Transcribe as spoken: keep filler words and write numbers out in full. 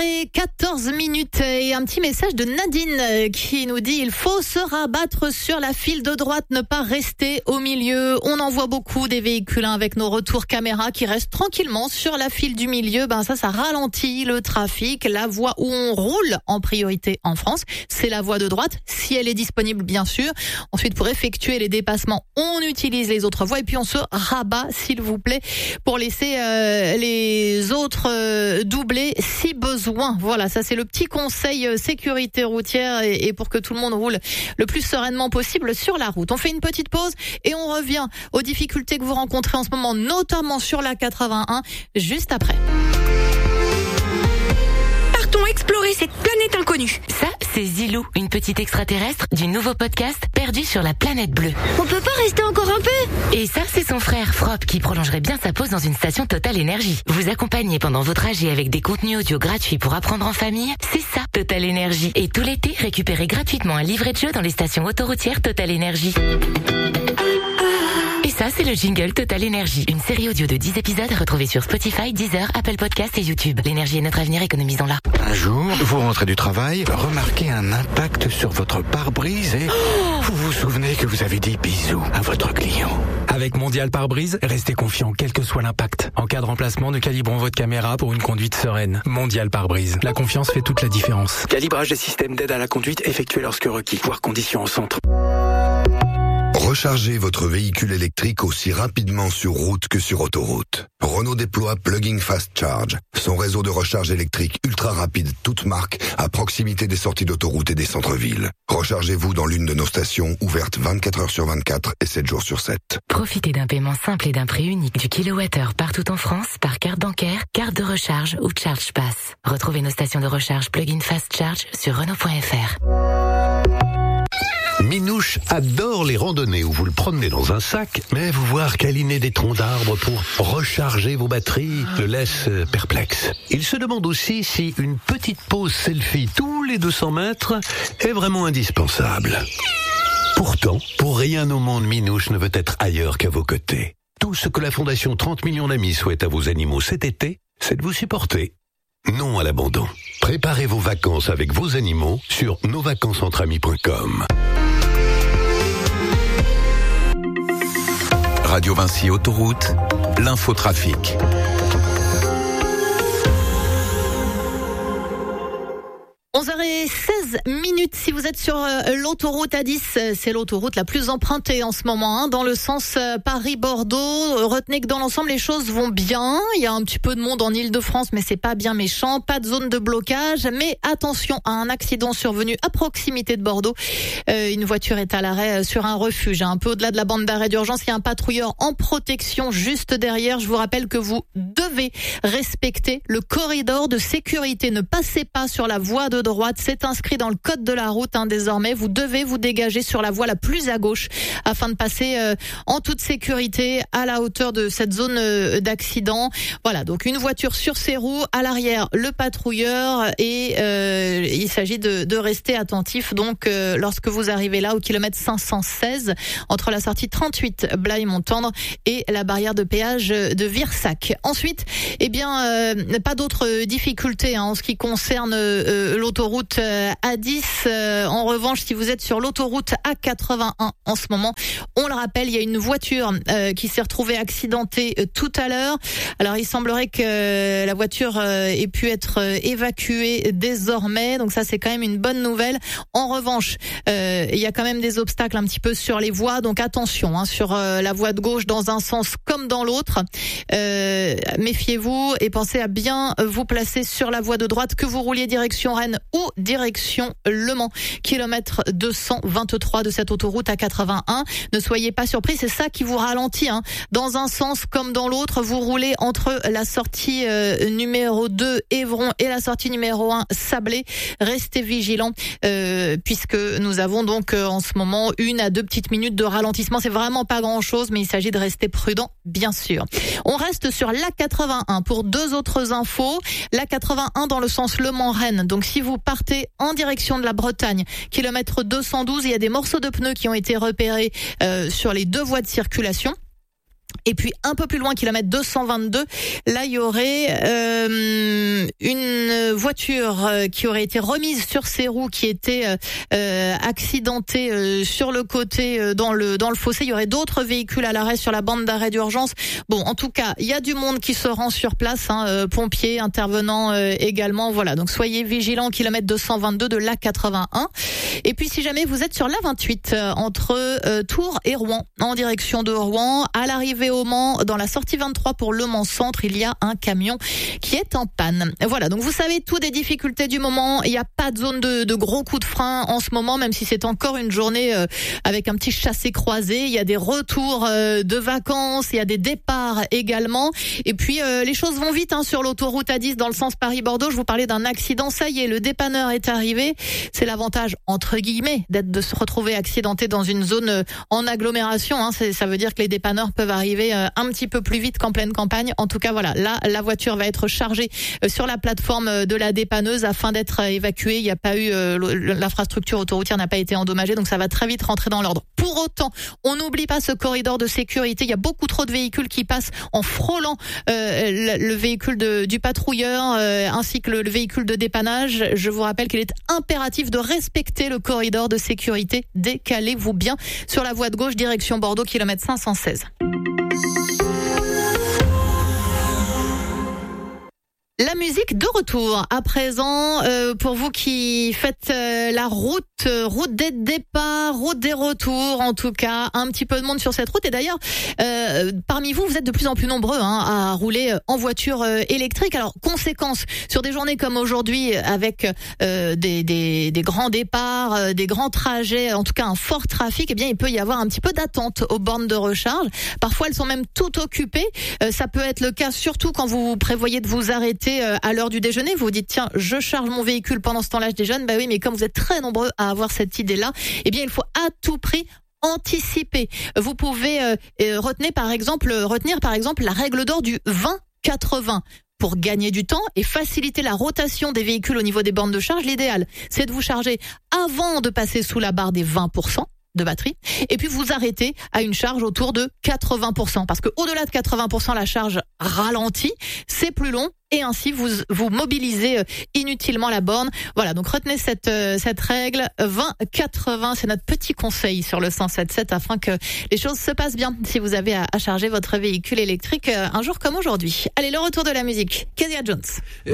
heures quatorze minutes et un petit message de Nadine qui nous dit il faut se rabattre sur la file de droite, ne pas rester au milieu. On en voit beaucoup des véhicules hein, avec nos retours caméra qui restent tranquillement sur la file du milieu. Ben ça, ça ralentit le trafic. La voie où on roule en priorité en France, c'est la voie de droite, si elle est disponible bien sûr. Ensuite, pour effectuer les dépassements, on utilise les autres voies et puis on se rabat, s'il vous plaît, pour laisser euh, les autres euh, doubler si besoin. Voilà, ça c'est le petit conseil euh, sécurité routière et, et pour que tout le monde roule le plus sereinement possible sur la route. On fait une petite pause et on revient aux difficultés que vous rencontrez en ce moment, notamment sur la quatre-vingt-un, juste après. Partons explorer cette planète inconnue. Ça, c'est Zilou, une petite extraterrestre du nouveau podcast Perdu sur la planète bleue. On peut pas rester encore un peu? Et ça, c'est son frère Frop qui prolongerait bien sa pause dans une station Total Énergie. Vous accompagnez pendant vos trajets avec des contenus audio gratuits pour apprendre en famille, c'est ça, Total Énergie. Et tout l'été, récupérez gratuitement un livret de jeu dans les stations autoroutières Total Énergie. Et ça, c'est le jingle Total Énergie, une série audio de dix épisodes retrouvée sur Spotify, Deezer, Apple Podcasts et YouTube. L'énergie est notre avenir, économisons-la. Un jour, vous rentrez du travail, remarquez un impact sur votre pare-brise et oh vous vous souvenez que vous avez dit bisous à votre client. Avec Mondial Pare-Brise, restez confiant quel que soit l'impact. En cas de remplacement, nous calibrons votre caméra pour une conduite sereine. Mondial Pare-Brise, la confiance fait toute la différence. Calibrage des systèmes d'aide à la conduite effectué lorsque requis, voire conditions au centre. Rechargez votre véhicule électrique aussi rapidement sur route que sur autoroute. Renault déploie Plug-in Fast Charge, son réseau de recharge électrique ultra rapide toute marque à proximité des sorties d'autoroute et des centres-villes. Rechargez-vous dans l'une de nos stations ouvertes vingt-quatre heures sur vingt-quatre et sept jours sur sept. Profitez d'un paiement simple et d'un prix unique du kilowattheure partout en France par carte bancaire, carte de recharge ou Charge Pass. Retrouvez nos stations de recharge Plug-in Fast Charge sur Renault point F R. Minouche adore les randonnées où vous le promenez dans un sac, mais vous voir câliner des troncs d'arbres pour recharger vos batteries le laisse perplexe. Il se demande aussi si une petite pause selfie tous les deux cents mètres est vraiment indispensable. Pourtant, pour rien au monde, Minouche ne veut être ailleurs qu'à vos côtés. Tout ce que la Fondation trente millions d'amis souhaite à vos animaux cet été, c'est de vous supporter. Non à l'abandon. Préparez vos vacances avec vos animaux sur nos vacances entre amis point com. Radio Vinci Autoroute, l'infotrafic. onze heures seize minutes, si vous êtes sur l'autoroute A dix, c'est l'autoroute la plus empruntée en ce moment, hein, dans le sens Paris-Bordeaux. Retenez que dans l'ensemble, les choses vont bien. Il y a un petit peu de monde en Ile-de-France, mais c'est pas bien méchant. Pas de zone de blocage, mais attention à un accident survenu à proximité de Bordeaux. Euh, une voiture est à l'arrêt sur un refuge, hein, un peu au-delà de la bande d'arrêt d'urgence. Il y a un patrouilleur en protection juste derrière. Je vous rappelle que vous devez respecter le corridor de sécurité. Ne passez pas sur la voie de droite, c'est inscrit dans le code de la route hein, désormais. Vous devez vous dégager sur la voie la plus à gauche afin de passer euh, en toute sécurité à la hauteur de cette zone euh, d'accident. Voilà, donc une voiture sur ses roues, à l'arrière le patrouilleur et euh, il s'agit de, de rester attentif donc euh, lorsque vous arrivez là au kilomètre cinq cent seize entre la sortie trente-huit Blaye-Montendre et la barrière de péage de Virsac. Ensuite, eh bien euh, pas d'autres difficultés hein, en ce qui concerne euh, l'autoroute A dix. Euh, en revanche, si vous êtes sur l'autoroute A quatre-vingt-un en ce moment, on le rappelle, il y a une voiture euh, qui s'est retrouvée accidentée euh, tout à l'heure. Alors, il semblerait que euh, la voiture euh, ait pu être euh, évacuée désormais. Donc ça, c'est quand même une bonne nouvelle. En revanche, euh, il y a quand même des obstacles un petit peu sur les voies. Donc attention, hein, sur euh, la voie de gauche dans un sens comme dans l'autre. Euh, méfiez-vous et pensez à bien vous placer sur la voie de droite, que vous rouliez direction Rennes ou direction Le Mans. Kilomètre deux cent vingt-trois de cette autoroute A quatre-vingt-un. Ne soyez pas surpris, c'est ça qui vous ralentit. Hein. Dans un sens comme dans l'autre, vous roulez entre la sortie euh, numéro deux Évron et la sortie numéro un Sablé. Restez vigilants euh, puisque nous avons donc euh, en ce moment une à deux petites minutes de ralentissement. C'est vraiment pas grand-chose, mais il s'agit de rester prudent, bien sûr. On reste sur l'A quatre-vingt-un pour deux autres infos. L'A quatre-vingt-un dans le sens Le Mans-Rennes. Donc si vous partez en direction de la Bretagne, kilomètre deux cent douze, il y a des morceaux de pneus qui ont été repérés euh, sur les deux voies de circulation. Et puis un peu plus loin, kilomètre deux cent vingt-deux, là il y aurait euh, une voiture euh, qui aurait été remise sur ses roues, qui était euh, euh, accidentée euh, sur le côté euh, dans le dans le fossé. Il y aurait d'autres véhicules à l'arrêt sur la bande d'arrêt d'urgence. Bon, en tout cas, il y a du monde qui se rend sur place, hein, euh, pompiers intervenants euh, également. Voilà, donc soyez vigilants. Kilomètre deux cent vingt-deux de l'A quatre-vingt-un. Et puis si jamais vous êtes sur l'A vingt-huit euh, entre euh, Tours et Rouen, en direction de Rouen, à l'arrivée au Mans, dans la sortie vingt-trois pour Le Mans Centre, il y a un camion qui est en panne. Voilà, donc vous savez tout des difficultés du moment. Il n'y a pas de zone de, de gros coups de frein en ce moment, même si c'est encore une journée euh, avec un petit chassé-croisé. Il y a des retours euh, de vacances, il y a des départs également. Et puis euh, les choses vont vite hein, sur l'autoroute A dix dans le sens Paris-Bordeaux. Je vous parlais d'un accident, ça y est, le dépanneur est arrivé. C'est l'avantage, entre guillemets, d'être de se retrouver accidenté dans une zone euh, en agglomération. Hein. C'est, ça veut dire que les dépanneurs peuvent arriver euh, un petit peu plus vite qu'en pleine campagne. En tout cas, voilà, là, la voiture va être chargée euh, sur la plateforme de la dépanneuse afin d'être euh, évacuée. Il n'y a pas eu, euh, l'infrastructure autoroutière n'a pas été endommagée, donc ça va très vite rentrer dans l'ordre. Pour autant, on n'oublie pas ce corridor de sécurité. Il y a beaucoup trop de véhicules qui passent en frôlant euh, le, le véhicule de, du patrouilleur euh, ainsi que le, le véhicule de dépannage. Je vous rappelle qu'il est impératif de respecter le corridor de sécurité. Décalez-vous bien sur la voie de gauche, direction Bordeaux, kilomètre cinq cent seize. La musique de retour à présent euh, pour vous qui faites euh, la route, euh, route des départs, route des retours, en tout cas un petit peu de monde sur cette route. Et d'ailleurs, euh, parmi vous, vous êtes de plus en plus nombreux hein, à rouler en voiture euh, électrique. Alors, conséquence sur des journées comme aujourd'hui, avec euh, des, des, des grands départs, euh, des grands trajets, en tout cas un fort trafic, eh bien il peut y avoir un petit peu d'attente aux bornes de recharge. Parfois, elles sont même toutes occupées. Euh, ça peut être le cas surtout quand vous prévoyez de vous arrêter à l'heure du déjeuner. Vous vous dites tiens, je charge mon véhicule pendant ce temps-là, je déjeune. Bah oui, mais comme vous êtes très nombreux à avoir cette idée-là, eh bien il faut à tout prix anticiper. Vous pouvez euh, retenir par exemple, retenir par exemple la règle d'or du vingt quatre-vingts. Pour gagner du temps et faciliter la rotation des véhicules au niveau des bornes de charge, l'idéal, c'est de vous charger avant de passer sous la barre des vingt pour cent de batterie, et puis vous arrêtez à une charge autour de quatre-vingts pour cent, parce que au-delà de quatre-vingts pour cent, la charge ralentit, c'est plus long, et ainsi vous vous mobilisez inutilement la borne. Voilà, donc retenez cette cette règle vingt quatre-vingts, c'est notre petit conseil sur le cent sept sept afin que les choses se passent bien si vous avez à, à charger votre véhicule électrique un jour comme aujourd'hui. Allez, le retour de la musique, Kezia Jones.